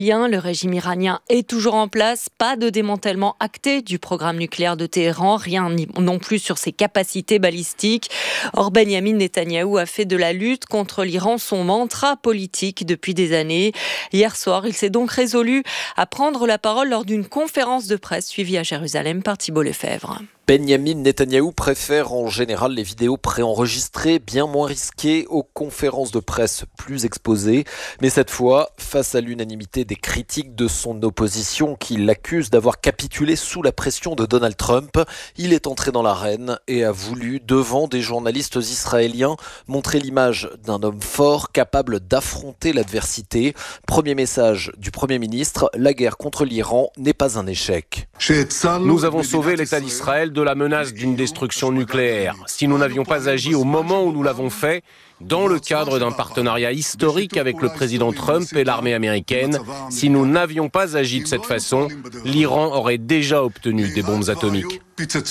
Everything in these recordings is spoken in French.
Le régime iranien est toujours en place, pas de démantèlement acté du programme nucléaire de Téhéran, rien non plus sur ses capacités balistiques. Or, Benyamin Netanyahou a fait de la lutte contre l'Iran son mantra politique depuis des années. Hier soir, il s'est donc résolu à prendre la parole lors d'une conférence de presse suivie à Jérusalem par Thibault Lefebvre. Benyamin Netanyahou préfère en général les vidéos préenregistrées, bien moins risquées, aux conférences de presse plus exposées. Mais cette fois, face à l'unanimité des critiques de son opposition qui l'accuse d'avoir capitulé sous la pression de Donald Trump, il est entré dans l'arène et a voulu, devant des journalistes israéliens, montrer l'image d'un homme fort capable d'affronter l'adversité. Premier message du Premier ministre, la guerre contre l'Iran n'est pas un échec. Nous avons sauvé l'État d'Israël de la menace d'une destruction nucléaire. Si nous n'avions pas agi au moment où nous l'avons fait, dans le cadre d'un partenariat historique avec le président Trump et l'armée américaine, si nous n'avions pas agi de cette façon, l'Iran aurait déjà obtenu des bombes atomiques.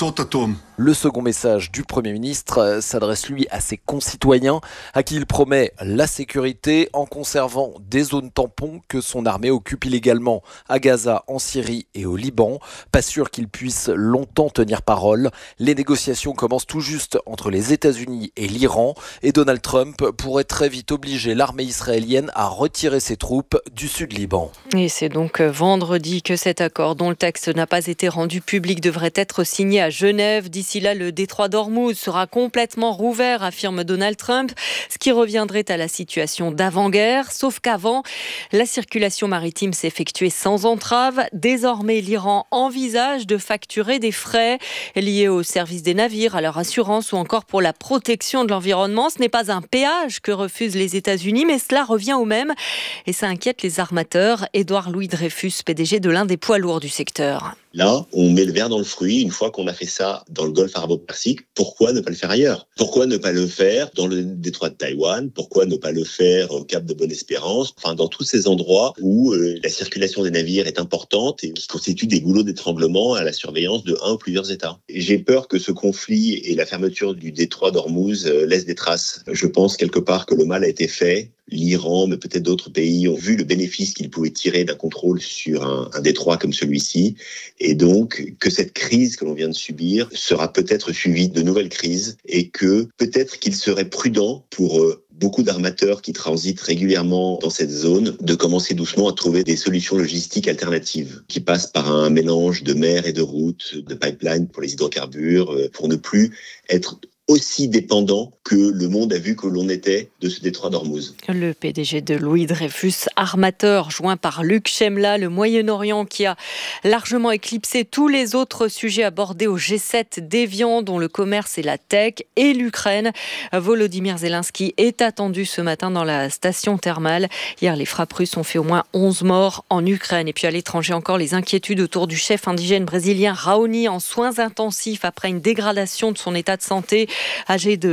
Le second message du Premier ministre s'adresse lui à ses concitoyens à qui il promet la sécurité en conservant des zones tampons que son armée occupe illégalement à Gaza, en Syrie et au Liban. Pas sûr qu'il puisse longtemps tenir parole. Les négociations commencent tout juste entre les États-Unis et l'Iran et Donald Trump pourrait très vite obliger l'armée israélienne à retirer ses troupes du sud Liban. Et c'est donc vendredi que cet accord, dont le texte n'a pas été rendu public, devrait être signé à Genève. D'ici là, le détroit d'Ormuz sera complètement rouvert, affirme Donald Trump, ce qui reviendrait à la situation d'avant-guerre. Sauf qu'avant, la circulation maritime s'effectuait sans entrave. Désormais, l'Iran envisage de facturer des frais liés au service des navires, à leur assurance ou encore pour la protection de l'environnement. Ce n'est pas un péage que refusent les États-Unis, mais cela revient au même et ça inquiète les armateurs. Édouard Louis Dreyfus, PDG de l'un des poids lourds du secteur. Là, on met le verre dans le fruit. Une fois qu'on a fait ça dans le golfe arabo-persique, pourquoi ne pas le faire ailleurs ? Pourquoi ne pas le faire dans le détroit de Taïwan ? Pourquoi ne pas le faire au Cap de Bonne-Espérance ? Enfin, dans tous ces endroits où la circulation des navires est importante et qui constituent des goulots d'étranglement à la surveillance de un ou plusieurs États. Et j'ai peur que ce conflit et la fermeture du détroit d'Ormuz laissent des traces. Je pense quelque part que le mal a été fait. L'Iran, mais peut-être d'autres pays, ont vu le bénéfice qu'ils pouvaient tirer d'un contrôle sur un détroit comme celui-ci. Et donc, que cette crise que l'on vient de subir sera peut-être suivie de nouvelles crises et que peut-être qu'il serait prudent pour beaucoup d'armateurs qui transitent régulièrement dans cette zone de commencer doucement à trouver des solutions logistiques alternatives qui passent par un mélange de mer et de route, de pipeline pour les hydrocarbures, pour ne plus être aussi dépendant que le monde a vu que l'on était de ce détroit d'Ormuz. Le PDG de Louis Dreyfus, armateur, joint par Luc Chemla, le Moyen-Orient qui a largement éclipsé tous les autres sujets abordés au G7 d'Évian, dont le commerce et la tech, et l'Ukraine. Volodymyr Zelensky est attendu ce matin dans la station thermale. Hier, les frappes russes ont fait au moins 11 morts en Ukraine. Et puis à l'étranger encore, les inquiétudes autour du chef indigène brésilien Raoni en soins intensifs après une dégradation de son état de santé. Âgé de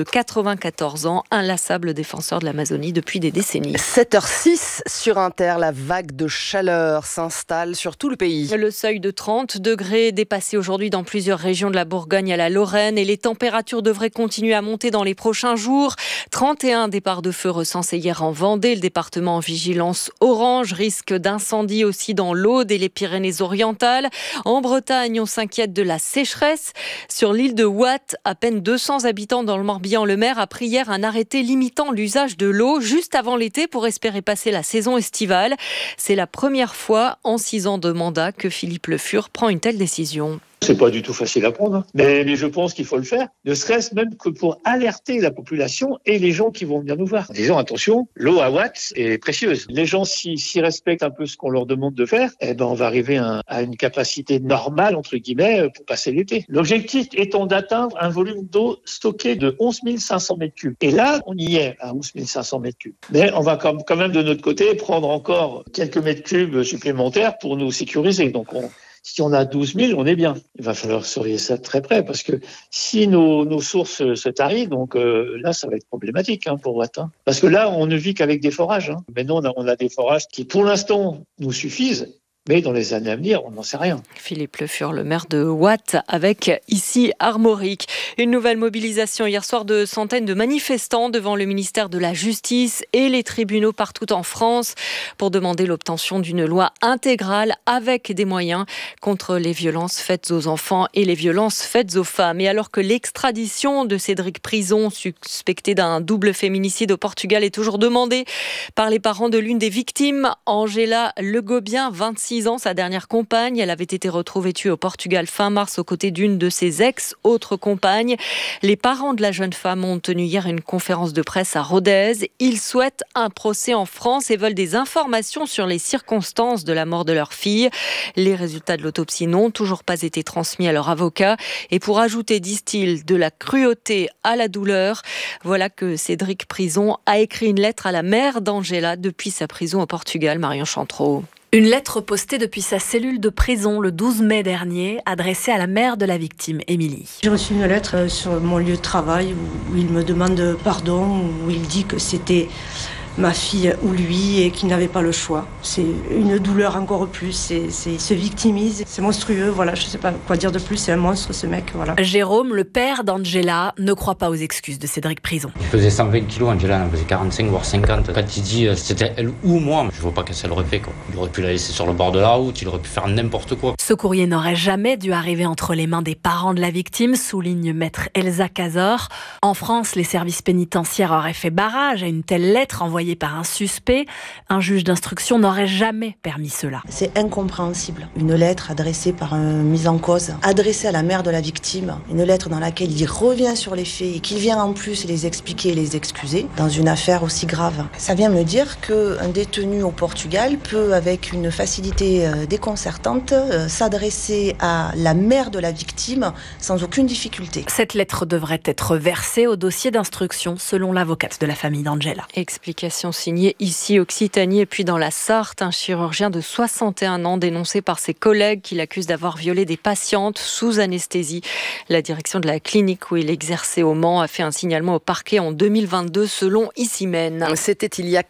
94 ans, inlassable défenseur de l'Amazonie depuis des décennies. 7h06 sur Inter, la vague de chaleur s'installe sur tout le pays. Le seuil de 30 degrés est dépassé aujourd'hui dans plusieurs régions de la Bourgogne à la Lorraine et les températures devraient continuer à monter dans les prochains jours. 31 départs de feu recensés hier en Vendée, le département en vigilance orange, risque d'incendie aussi dans l'Aude et les Pyrénées-Orientales. En Bretagne, on s'inquiète de la sécheresse. Sur l'île de Ouate, à peine 200 habitants dans le Morbihan. Le maire a pris hier un arrêté limitant l'usage de l'eau juste avant l'été pour espérer passer la saison estivale. C'est la première fois en 6 ans de mandat que Philippe Le Fur prend une telle décision. C'est pas du tout facile à prendre, mais je pense qu'il faut le faire, ne serait-ce même que pour alerter la population et les gens qui vont venir nous voir. Disons, attention, l'eau à Ouate est précieuse. Les gens, s'ils respectent un peu ce qu'on leur demande de faire, on va arriver à une capacité normale, entre guillemets, pour passer l'été. L'objectif étant d'atteindre un volume d'eau stocké de 11 500 mètres cubes. Et là, on y est à 11 500 mètres cubes. Mais on va quand même de notre côté prendre encore quelques mètres cubes supplémentaires pour nous sécuriser. Donc, si on a 12 000, on est bien. Il va falloir surveiller ça de très près parce que si nos sources se tarissent, donc là, ça va être problématique pour Ouate. Parce que là, on ne vit qu'avec des forages. Maintenant, on a des forages qui, pour l'instant, nous suffisent. Mais dans les années à venir, on n'en sait rien. Philippe Le Fur, le maire de Watt, avec ici Armorique. Une nouvelle mobilisation hier soir de centaines de manifestants devant le ministère de la Justice et les tribunaux partout en France pour demander l'obtention d'une loi intégrale avec des moyens contre les violences faites aux enfants et les violences faites aux femmes. Et alors que l'extradition de Cédric Prison, suspecté d'un double féminicide au Portugal, est toujours demandée par les parents de l'une des victimes, Angela Le Gobien, 26 ans, sa dernière compagne. Elle avait été retrouvée tuée au Portugal fin mars aux côtés d'une de ses ex-autres compagnes. Les parents de la jeune femme ont tenu hier une conférence de presse à Rodez. Ils souhaitent un procès en France et veulent des informations sur les circonstances de la mort de leur fille. Les résultats de l'autopsie n'ont toujours pas été transmis à leur avocat. Et pour ajouter, disent-ils, de la cruauté à la douleur, voilà que Cédric Prison a écrit une lettre à la mère d'Angela depuis sa prison au Portugal. Marion Chantreau. Une lettre postée depuis sa cellule de prison le 12 mai dernier, adressée à la mère de la victime, Émilie. J'ai reçu une lettre sur mon lieu de travail où il me demande pardon, où il dit que c'était ma fille ou lui et qu'il n'avait pas le choix. C'est une douleur encore plus, il se victimise, c'est monstrueux, voilà, je ne sais pas quoi dire de plus, c'est un monstre ce mec, voilà. Jérôme, le père d'Angela, ne croit pas aux excuses de Cédric Prison. Il faisait 120 kilos, Angela en faisait 45 voire 50. Quand il dit c'était elle ou moi, je vois pas qu'est-ce qu'elle aurait fait, quoi. Il aurait pu la laisser sur le bord de la route, il aurait pu faire n'importe quoi. Ce courrier n'aurait jamais dû arriver entre les mains des parents de la victime, souligne maître Elsa Cazor. En France, les services pénitentiaires auraient fait barrage à une telle lettre envoyée par un suspect. Un juge d'instruction n'aurait jamais permis cela. C'est incompréhensible. Une lettre adressée par un mis en cause, adressée à la mère de la victime, une lettre dans laquelle il revient sur les faits et qu'il vient en plus les expliquer et les excuser dans une affaire aussi grave. Ça vient me dire qu'un détenu au Portugal peut, avec une facilité déconcertante, s'adresser à la mère de la victime sans aucune difficulté. Cette lettre devrait être versée au dossier d'instruction selon l'avocate de la famille d'Angela. Explication signée ici Occitanie et puis dans la Sarthe, un chirurgien de 61 ans dénoncé par ses collègues qui l'accusent d'avoir violé des patientes sous anesthésie. La direction de la clinique où il exerçait au Mans a fait un signalement au parquet en 2022 selon Issymène. C'était il y a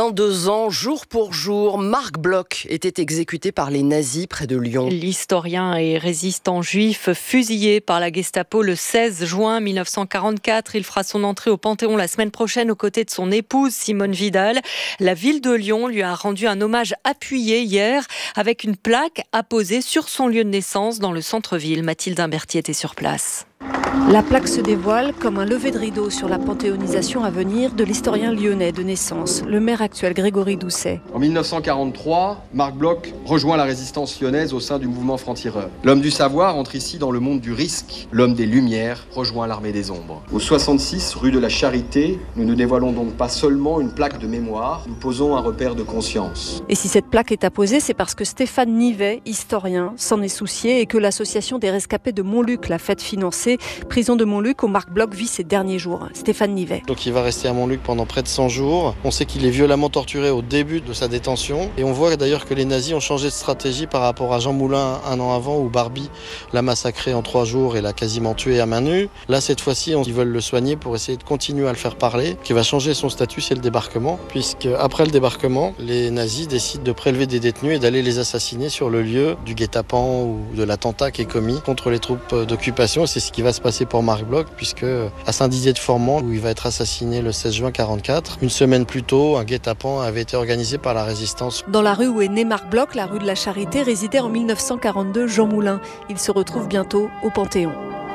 82 ans, jour pour jour, Marc Bloch était exécuté par les nazis près de Lyon. L'historien et résistant juif fusillé par la Gestapo le 16 juin 1944. Il fera son entrée au Panthéon la semaine prochaine aux côtés de son épouse Simone Vidal. La ville de Lyon lui a rendu un hommage appuyé hier avec une plaque apposée sur son lieu de naissance dans le centre-ville. Mathilde Imberti était sur place. La plaque se dévoile comme un lever de rideau sur la panthéonisation à venir de l'historien lyonnais de naissance, le maire actuel Grégory Doucet. En 1943, Marc Bloch rejoint la résistance lyonnaise au sein du mouvement franc-tireur. L'homme du savoir entre ici dans le monde du risque. L'homme des Lumières rejoint l'armée des ombres. Au 66 rue de la Charité, nous ne dévoilons donc pas seulement une plaque de mémoire, nous posons un repère de conscience. Et si cette plaque est apposée, c'est parce que Stéphane Nivet, historien, s'en est soucié et que l'association des rescapés de Montluc l'a fait financer. Prison de Montluc où Marc Bloch vit ses derniers jours. Stéphane Nivet. Donc il va rester à Montluc pendant près de 100 jours. On sait qu'il est violemment torturé au début de sa détention. Et on voit d'ailleurs que les nazis ont changé de stratégie par rapport à Jean Moulin un an avant où Barbie l'a massacré en 3 jours et l'a quasiment tué à main nue. Là cette fois-ci ils veulent le soigner pour essayer de continuer à le faire parler. Qui va changer son statut, c'est le débarquement. Puisque après le débarquement, les nazis décident de prélever des détenus et d'aller les assassiner sur le lieu du guet-apens ou de l'attentat qui est commis contre les troupes d'occupation. Et c'est ce qui va se passer pour Marc Bloch, puisque à Saint-Dizier-de-Formans, où il va être assassiné le 16 juin 1944, une semaine plus tôt, un guet-apens avait été organisé par la résistance. Dans la rue où est né Marc Bloch, la rue de la Charité, résidait en 1942 Jean Moulin. Il se retrouve bientôt au Panthéon.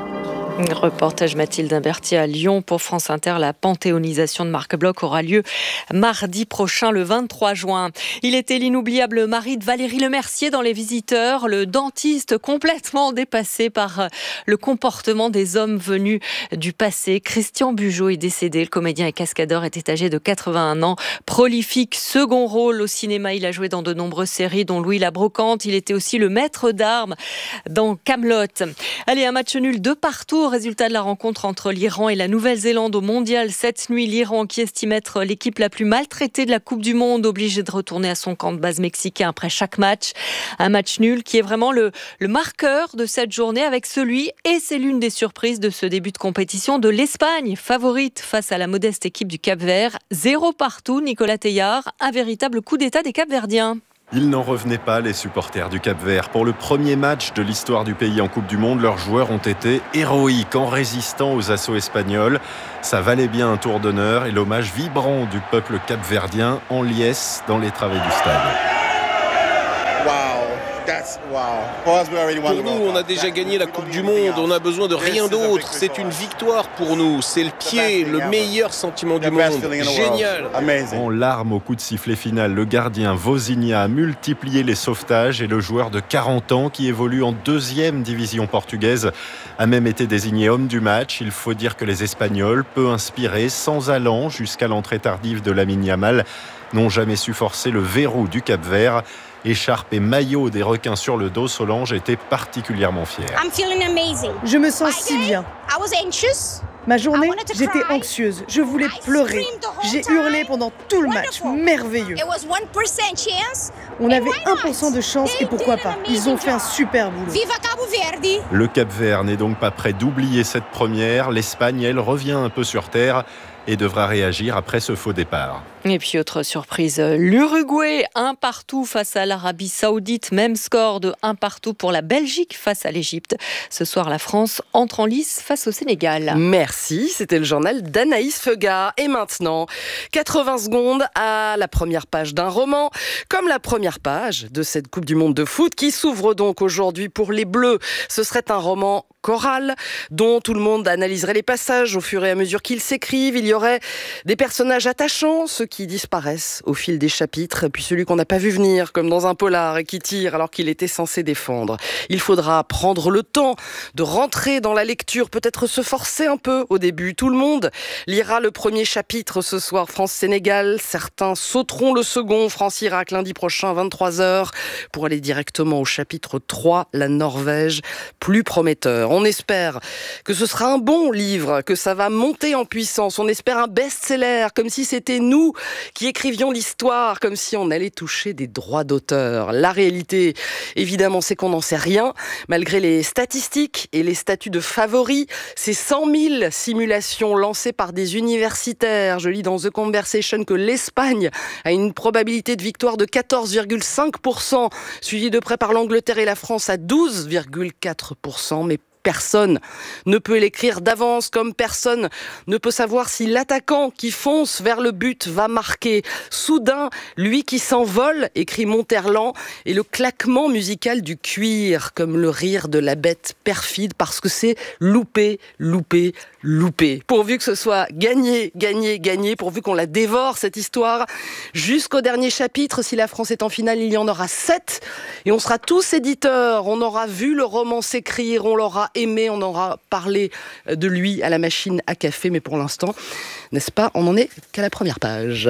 Reportage Mathilde Imberti à Lyon pour France Inter. La panthéonisation de Marc Bloch aura lieu mardi prochain, le 23 juin. Il était l'inoubliable mari de Valérie Lemercier dans Les Visiteurs, le dentiste complètement dépassé par le comportement des hommes venus du passé. Christian Bugeaud est décédé. Le comédien et cascadeur était âgé de 81 ans. Prolifique, second rôle au cinéma. Il a joué dans de nombreuses séries, dont Louis la Brocante. Il était aussi le maître d'armes dans Kaamelott. Allez, un match nul de partout. Résultat de la rencontre entre l'Iran et la Nouvelle-Zélande au Mondial cette nuit. L'Iran, qui estime être l'équipe la plus maltraitée de la Coupe du Monde, obligé de retourner à son camp de base mexicain après chaque match. Un match nul qui est vraiment le marqueur de cette journée avec celui, et c'est l'une des surprises de ce début de compétition, de l'Espagne, favorite face à la modeste équipe du Cap-Vert. 0 partout, Nicolas Teilhard, un véritable coup d'état des Cap-Verdiens. Ils n'en revenaient pas, les supporters du Cap-Vert. Pour le premier match de l'histoire du pays en Coupe du Monde, leurs joueurs ont été héroïques en résistant aux assauts espagnols. Ça valait bien un tour d'honneur et l'hommage vibrant du peuple capverdien en liesse dans les travées du stade. Pour nous, on a déjà gagné la Coupe du Monde, on n'a besoin de rien d'autre. C'est une victoire pour nous, c'est le pied, le meilleur sentiment du monde. Génial. En larmes au coup de sifflet final, le gardien Vozinha a multiplié les sauvetages et le joueur de 40 ans qui évolue en 2e division portugaise a même été désigné homme du match. Il faut dire que les Espagnols, peu inspirés, sans allant jusqu'à l'entrée tardive de Lamine Yamal, n'ont jamais su forcer le verrou du Cap-Vert. Écharpe et maillot des requins sur le dos, Solange était particulièrement fière. Je me sens si bien. Ma journée, j'étais anxieuse. Je voulais pleurer. J'ai hurlé pendant tout le match. Merveilleux. On avait 1% de chance et pourquoi pas. Ils ont fait un super boulot. Le Cap-Vert n'est donc pas prêt d'oublier cette première. L'Espagne, elle, revient un peu sur terre et devra réagir après ce faux départ. Et puis autre surprise, l'Uruguay, 1-1 face à l'Arabie Saoudite, même score de 1-1 pour la Belgique face à l'Égypte. Ce soir, la France entre en lice face au Sénégal. Merci, c'était le journal d'Anaïs Feuga. Et maintenant, 80 secondes à la première page d'un roman, comme la première page de cette Coupe du Monde de foot qui s'ouvre donc aujourd'hui pour les Bleus. Ce serait un roman choral dont tout le monde analyserait les passages au fur et à mesure qu'ils s'écrivent. Il y aurait des personnages attachants, ceux qui disparaissent au fil des chapitres, puis celui qu'on n'a pas vu venir, comme dans un polar, et qui tire alors qu'il était censé défendre. Il faudra prendre le temps de rentrer dans la lecture, peut-être se forcer un peu au début. Tout le monde lira le premier chapitre ce soir, France-Sénégal. Certains sauteront le second, France-Irak, lundi prochain, 23h, pour aller directement au chapitre 3, la Norvège, plus prometteur. On espère que ce sera un bon livre, que ça va monter en puissance. On espère un best-seller, comme si c'était nous qui écrivions l'histoire, comme si on allait toucher des droits d'auteur. La réalité, évidemment, c'est qu'on n'en sait rien. Malgré les statistiques et les statuts de favoris, ces 100 000 simulations lancées par des universitaires. Je lis dans The Conversation que l'Espagne a une probabilité de victoire de 14,5%, suivie de près par l'Angleterre et la France à 12,4%. Mais personne ne peut l'écrire d'avance, comme personne ne peut savoir si l'attaquant qui fonce vers le but va marquer. Soudain, lui qui s'envole, écrit Monterland, et le claquement musical du cuir, comme le rire de la bête perfide, parce que c'est loupé, loupé, loupé. Pourvu que ce soit gagné, gagné, gagné, pourvu qu'on la dévore, cette histoire, jusqu'au dernier chapitre. Si la France est en finale, il y en aura 7, et on sera tous éditeurs. On aura vu le roman s'écrire, on l'aura aimé, on aura parlé de lui à la machine à café, mais pour l'instant, n'est-ce pas, on n'en est qu'à la première page.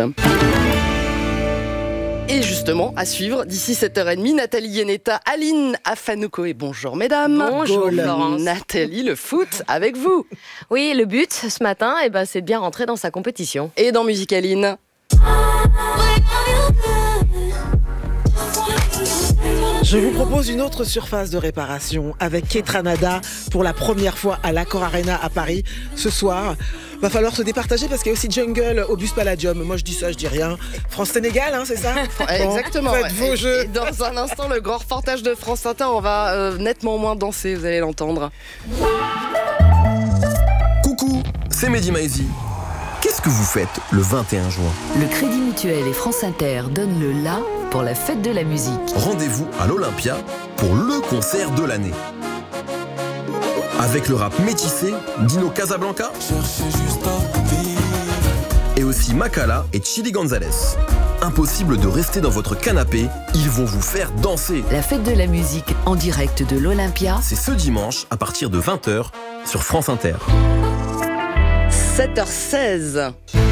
Et justement, à suivre, d'ici 7h30, Nathalie Yeneta, Aline Afanouko et bonjour mesdames. Bonjour Florence. Nathalie, le foot avec vous. Oui, le but ce matin, c'est de bien rentrer dans sa compétition. Et dans Musicaline. Je vous propose une autre surface de réparation avec Ketranada pour la première fois à l'Accor Arena à Paris. Ce soir, va falloir se départager parce qu'il y a aussi Jungle au Bus Palladium. Moi je dis ça, je dis rien. France-Sénégal, c'est ça? Exactement. Faites vos jeux. Et dans un instant, le grand reportage de France Inter, on va nettement moins danser, vous allez l'entendre. Coucou, c'est Mehdi Maizi. Qu'est-ce que vous faites le 21 juin? Le Crédit Mutuel et France Inter donnent le la pour la fête de la musique. Rendez-vous à l'Olympia pour le concert de l'année. Avec le rap métissé Dino Casablanca et aussi Makala et Chili Gonzalez. Impossible de rester dans votre canapé, ils vont vous faire danser. La fête de la musique en direct de l'Olympia, c'est ce dimanche à partir de 20h sur France Inter. 7h16.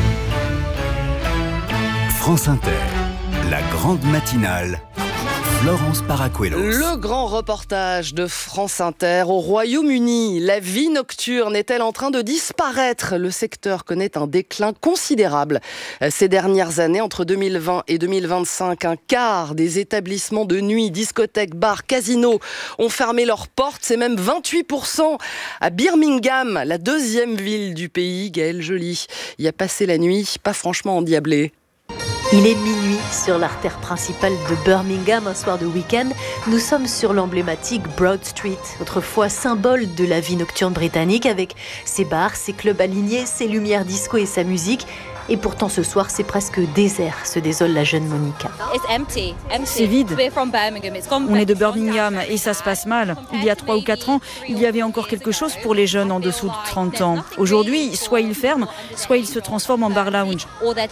France Inter, la grande matinale. Florence Paracuelos. Le grand reportage de France Inter au Royaume-Uni. La vie nocturne est-elle en train de disparaître? Le secteur connaît un déclin considérable. Ces dernières années, entre 2020 et 2025, un quart des établissements de nuit, discothèques, bars, casinos ont fermé leurs portes. C'est même 28% à Birmingham, la deuxième ville du pays. Gaëlle Joly y a passé la nuit, pas franchement endiablée. Il est minuit sur l'artère principale de Birmingham, un soir de week-end. Nous sommes sur l'emblématique Broad Street, autrefois symbole de la vie nocturne britannique, avec ses bars, ses clubs alignés, ses lumières disco et sa musique. Et pourtant ce soir c'est presque désert, se désole la jeune Monica. C'est vide. On est de Birmingham et ça se passe mal. Il y a 3 ou 4 ans, il y avait encore quelque chose pour les jeunes en dessous de 30 ans. Aujourd'hui, soit ils ferment, soit ils se transforment en bar lounge.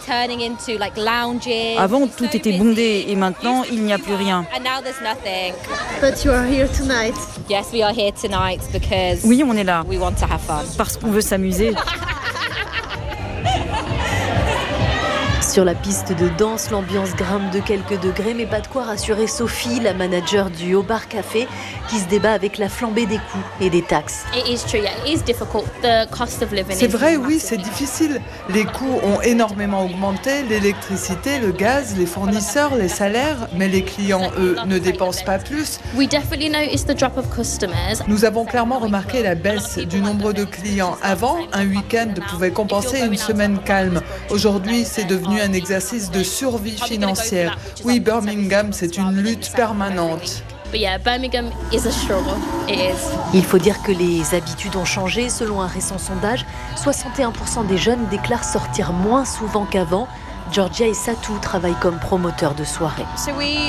Avant, tout était bondé et maintenant, il n'y a plus rien. Oui, on est là parce qu'on veut s'amuser. Sur la piste de danse, l'ambiance grimpe de quelques degrés, mais pas de quoi rassurer Sophie, la manager du Haut Bar Café, qui se débat avec la flambée des coûts et des taxes. C'est vrai, oui, c'est difficile. Les coûts ont énormément augmenté, l'électricité, le gaz, les fournisseurs, les salaires, mais les clients, eux, ne dépensent pas plus. Nous avons clairement remarqué la baisse du nombre de clients. Avant, un week-end pouvait compenser une semaine calme. Aujourd'hui, c'est devenu un exercice de survie financière. Oui, Birmingham, c'est une lutte permanente. Il faut dire que les habitudes ont changé. Selon un récent sondage, 61% des jeunes déclarent sortir moins souvent qu'avant. Georgia et Satou travaillent comme promoteurs de soirées. On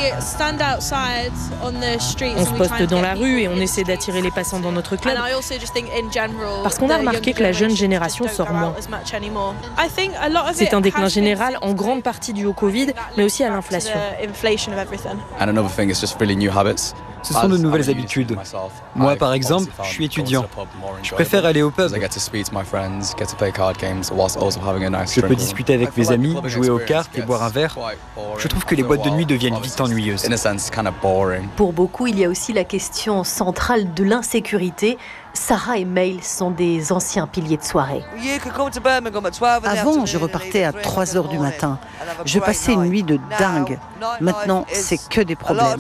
se poste dans la rue et on essaie d'attirer les passants dans notre club. Parce qu'on a remarqué que la jeune génération sort moins. C'est un déclin général en grande partie dû au Covid, mais aussi à l'inflation. Ce sont de nouvelles habitudes. Moi, par exemple, je suis étudiant. Je préfère aller au pub. Je peux discuter avec mes amis, jouer aux cartes et boire un verre. Je trouve que les boîtes de nuit deviennent vite ennuyeuses. Pour beaucoup, il y a aussi la question centrale de l'insécurité. Sarah et Mail sont des anciens piliers de soirée. Avant, je repartais à 3h du matin. Je passais une nuit de dingue. Maintenant, c'est que des problèmes.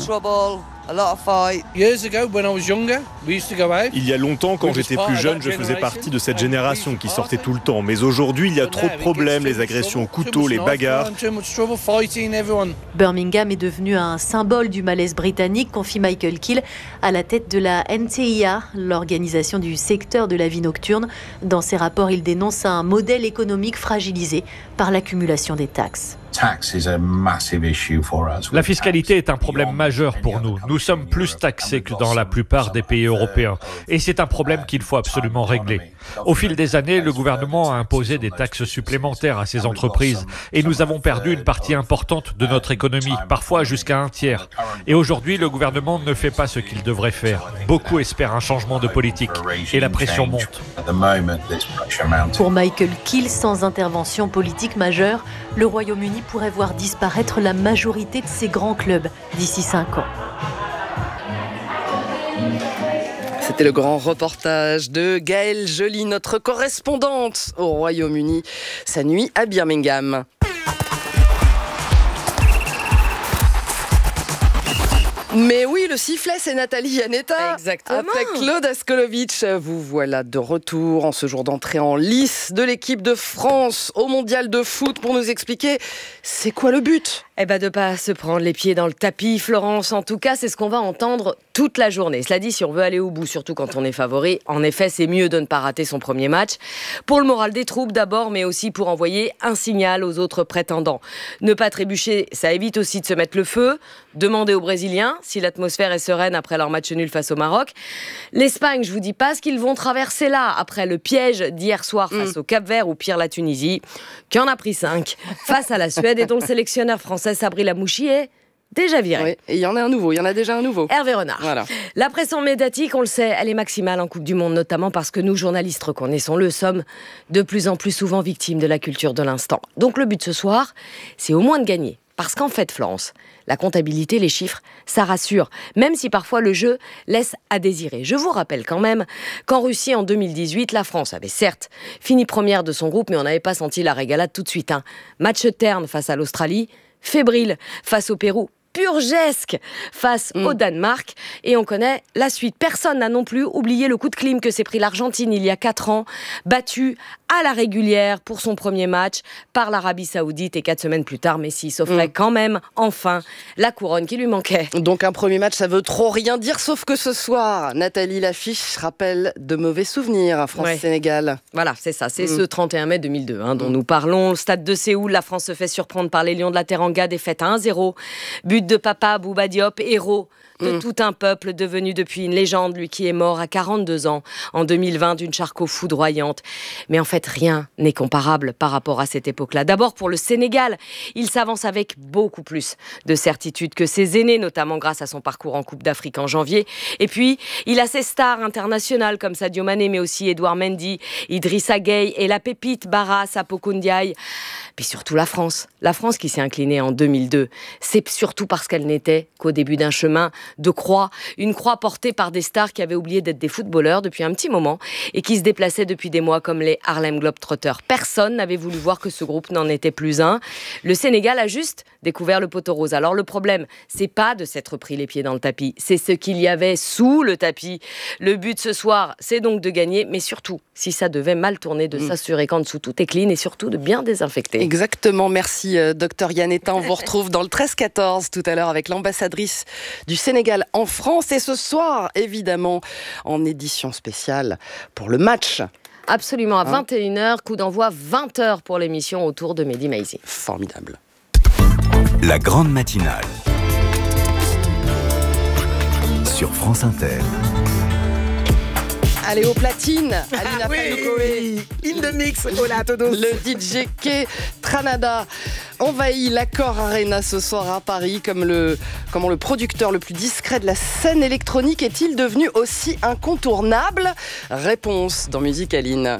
Il y a longtemps, quand j'étais plus jeune, je faisais partie de cette génération qui sortait tout le temps. Mais aujourd'hui, il y a trop de problèmes, les agressions au couteau, les bagarres. Birmingham est devenu un symbole du malaise britannique, confie Michael Keel, à la tête de la NTIA, l'organisation du secteur de la vie nocturne. Dans ses rapports, il dénonce un modèle économique fragilisé par l'accumulation des taxes. La fiscalité est un problème majeur pour nous. Nous sommes plus taxés que dans la plupart des pays européens. Et c'est un problème qu'il faut absolument régler. Au fil des années, le gouvernement a imposé des taxes supplémentaires à ces entreprises. Et nous avons perdu une partie importante de notre économie, parfois jusqu'à un tiers. Et aujourd'hui, le gouvernement ne fait pas ce qu'il devrait faire. Beaucoup espèrent un changement de politique. Et la pression monte. Pour Michael Keel, sans intervention politique majeure, le Royaume-Uni pourrait voir disparaître la majorité de ses grands clubs d'ici 5 ans. C'était le grand reportage de Gaëlle Joly, notre correspondante au Royaume-Uni. Sa nuit à Birmingham. Mais oui, le sifflet, c'est Nathalie Yanetta. Exactement. Après Claude Askolovitch, vous voilà de retour en ce jour d'entrée en lice de l'équipe de France au Mondial de foot pour nous expliquer c'est quoi le but. Eh ben de pas se prendre les pieds dans le tapis, Florence. En tout cas, c'est ce qu'on va entendre toute la journée. Cela dit, si on veut aller au bout, surtout quand on est favori, en effet, c'est mieux de ne pas rater son premier match. Pour le moral des troupes d'abord, mais aussi pour envoyer un signal aux autres prétendants. Ne pas trébucher, ça évite aussi de se mettre le feu. Demander aux Brésiliens si l'atmosphère est sereine après leur match nul face au Maroc. L'Espagne, je vous dis pas ce qu'ils vont traverser là, après le piège d'hier soir face au Cap-Vert ou pire la Tunisie, qui en a pris 5 face à la Suède et dont le sélectionneur français Sabri Lamouchi est déjà viré. Oui, et il y en a déjà un nouveau. Hervé Renard. Voilà. La pression médiatique, on le sait, elle est maximale en Coupe du Monde, notamment parce que nous, journalistes, reconnaissons-le, sommes de plus en plus souvent victimes de la culture de l'instant. Donc le but ce soir, c'est au moins de gagner. Parce qu'en fait, Florence, la comptabilité, les chiffres, ça rassure, même si parfois le jeu laisse à désirer. Je vous rappelle quand même qu'en Russie, en 2018, la France avait certes fini première de son groupe, mais on n'avait pas senti la régalade tout de suite. Match terne face à l'Australie, fébrile face au Pérou, purgesque face au Danemark. Et on connaît la suite. Personne n'a non plus oublié le coup de clim que s'est pris l'Argentine il y a 4 ans, battue à la régulière pour son premier match par l'Arabie Saoudite. Et 4 semaines plus tard, Messi s'offrait quand même, enfin, la couronne qui lui manquait. Donc un premier match, ça veut trop rien dire, sauf que ce soir, Nathalie, l'affiche rappelle de mauvais souvenirs, France-Sénégal. Voilà, c'est ça, c'est ce 31 mai 2002 dont nous parlons. Au stade de Séoul, la France se fait surprendre par les Lions de la Teranga, défaite à 1-0. But de Papa Bouba Diop, héros de tout un peuple devenu depuis une légende, lui qui est mort à 42 ans en 2020 d'une Charcot foudroyante. Mais en fait, rien n'est comparable par rapport à cette époque-là. D'abord pour le Sénégal, il s'avance avec beaucoup plus de certitude que ses aînés, notamment grâce à son parcours en Coupe d'Afrique en janvier. Et puis, il a ses stars internationales comme Sadio Mané, mais aussi Edouard Mendy, Idrissa Gueye et la pépite Bara Sapoko Ndiaye. Puis surtout la France qui s'est inclinée en 2002. C'est surtout parce qu'elle n'était qu'au début d'un chemin de croix, une croix portée par des stars qui avaient oublié d'être des footballeurs depuis un petit moment et qui se déplaçaient depuis des mois comme les Harlem Globetrotters. Personne n'avait voulu voir que ce groupe n'en était plus un. Le Sénégal a juste découvert le poteau rose. Alors le problème, c'est pas de s'être pris les pieds dans le tapis, c'est ce qu'il y avait sous le tapis. Le but ce soir, c'est donc de gagner, mais surtout, si ça devait mal tourner, de s'assurer qu'en dessous tout est clean et surtout de bien désinfecter. Exactement, merci Dr Yann Etin. On vous retrouve dans le 13-14 tout à l'heure avec l'ambassadrice du Sénégal en France. Et ce soir, évidemment, en édition spéciale pour le match. Absolument, à 21h, coup d'envoi 20h pour l'émission autour de Mehdi Maizi. Formidable. La grande matinale sur France Inter. Allez, aux platines, Alina Paloukoé. In the mix, hola a todos. Le DJ Ketranada envahit l'Accor Arena ce soir à Paris. Comment le producteur le plus discret de la scène électronique est-il devenu aussi incontournable? Réponse dans Musique Aline.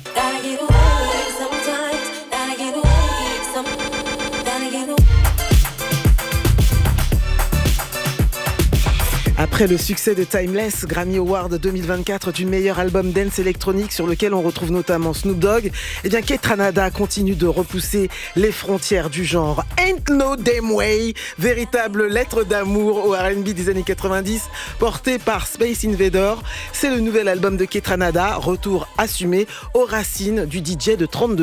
Après le succès de Timeless, Grammy Award 2024 du meilleur album dance électronique sur lequel on retrouve notamment Snoop Dogg, Ketranada continue de repousser les frontières du genre. Ain't No Damn Way, véritable lettre d'amour au R&B des années 90, porté par Space Invader. C'est le nouvel album de Ketranada, retour assumé aux racines du DJ de 32